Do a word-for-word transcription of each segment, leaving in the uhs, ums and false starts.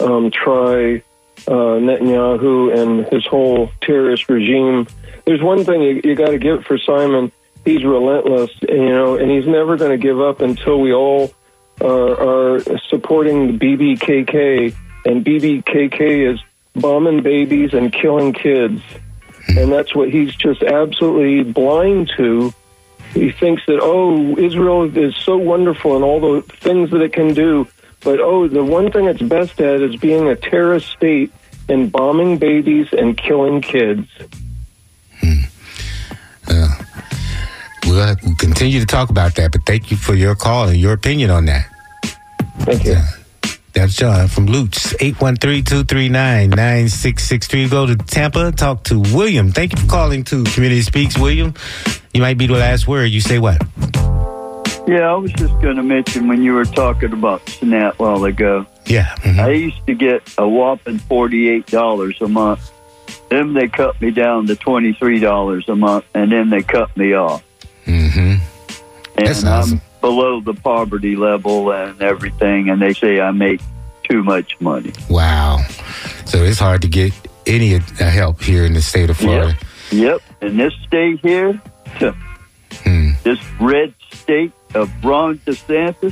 um, try uh, Netanyahu and his whole terrorist regime. There's one thing you, you got to give for Simon. He's relentless, you know, and he's never going to give up until we all are, are supporting the B B K K. And B B K K is bombing babies and killing kids. And that's what he's just absolutely blind to. He thinks that, oh, Israel is so wonderful and all the things that it can do. But, oh, the one thing it's best at is being a terrorist state and bombing babies and killing kids. Hmm. Uh, we'll continue to talk about that, but thank you for your call and your opinion on that. Thank you. Uh, that's John from Lutz, eight one three, two three nine, nine six six three. Go to Tampa, talk to William. Thank you for calling to Community Speaks, William. You might be the last word. You say what? Yeah, I was just going to mention when you were talking about SNAP a while ago. Yeah. Mm-hmm. I used to get a whopping forty-eight dollars a month. Then they cut me down to twenty-three dollars a month, and then they cut me off. Mm-hmm. And That's awesome. I'm below the poverty level and everything, and they say I make too much money. Wow. So it's hard to get any uh, help here in the state of Florida. Yep. Yep. In this state here, hmm. this red state of Ron DeSantis,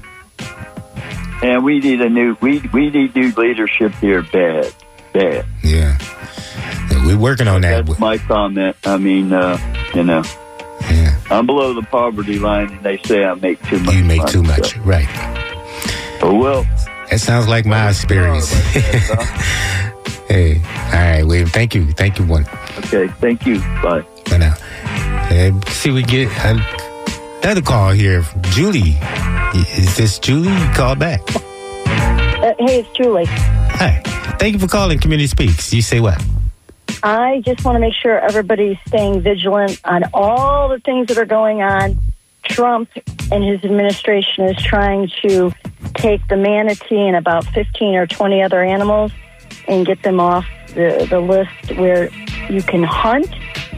and we need a new we we need new leadership here bad, bad. Yeah. yeah we're working on that. That's my comment. I mean, uh, you know. Yeah. I'm below the poverty line, and they say I make too much. You make money, too much, so. right? Oh well. That sounds like my experience. That, huh? Hey, all right, William. Thank you, thank you, one. Okay, thank you. Bye. Bye now. And see, we get another call here from Julie. Is this Julie? You call back. Uh, hey, it's Julie. Hi. Thank you for calling Community Speaks. You say what? I just want to make sure everybody's staying vigilant on all the things that are going on. Trump and his administration is trying to take the manatee and about fifteen or twenty other animals and get them off the, the list where you can hunt,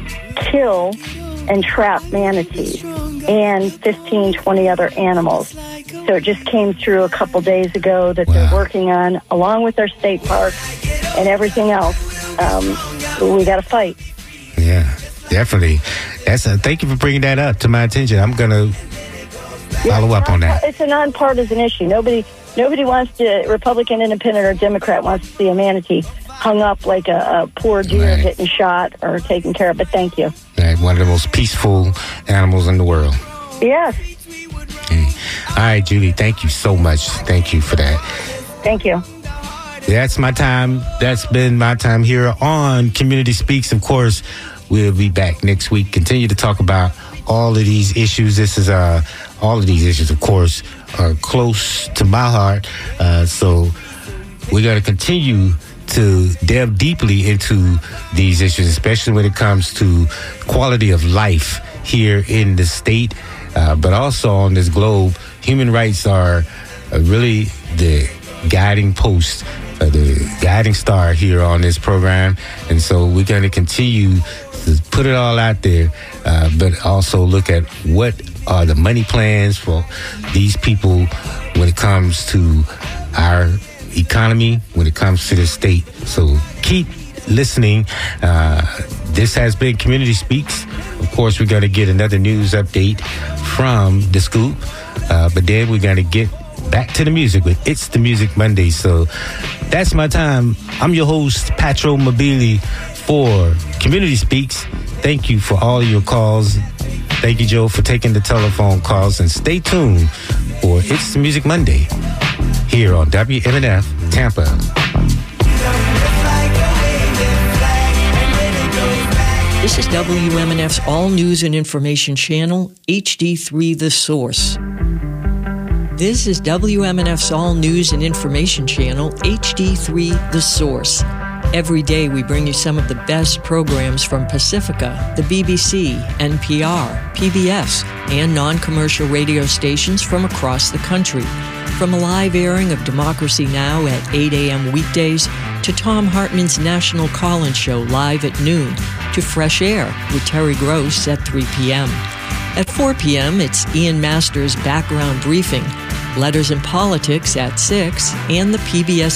kill, and trap manatees and fifteen, twenty other animals. So it just came through a couple days ago that wow. they're working on, along with their state parks and everything else. Um, we got to fight. Yeah, definitely. That's a, thank you for bringing that up to my attention. I'm going to follow yeah, up on that. It's a nonpartisan issue. Nobody nobody wants to, Republican, Independent, or Democrat wants to see a manatee hung up like a, a poor deer right. getting shot or taken care of. But thank you. Right, one of the most peaceful animals in the world. Yes. Hey. All right, Julie, thank you so much. Thank you for that. Thank you. That's my time. That's been my time here on Community Speaks. Of course, we'll be back next week. Continue to talk about all of these issues. This is uh, all of these issues, of course, are close to my heart. Uh, so we're going to continue to delve deeply into these issues, especially when it comes to quality of life here in the state, uh, but also on this globe. Human rights are uh, really the guiding post, uh, the guiding star here on this program. And so we're going to continue to put it all out there, uh, but also look at what are the money plans for these people when it comes to our economy, when it comes to the state. So keep listening. Uh, this has been Community Speaks. Of course, we're going to get another news update from The Scoop, uh, but then we're going to get back to the music with It's the Music Monday. So that's my time. I'm your host, Patro Mobili, for Community Speaks. Thank you for all your calls. Thank you, Joe, for taking the telephone calls. And stay tuned for It's the Music Monday here on W M N F Tampa. This is W M N F's All News and Information Channel, H D three The Source. This is W M N F's All News and Information Channel, H D three The Source. Every day we bring you some of the best programs from Pacifica, the B B C, N P R, P B S, and non-commercial radio stations from across the country. From a live airing of Democracy Now! At eight a.m. weekdays, to Tom Hartman's National Call-In Show live at noon, to Fresh Air with Terry Gross at three p.m. At four p.m., it's Ian Masters' Background Briefing, Letters and Politics at six, and the P B S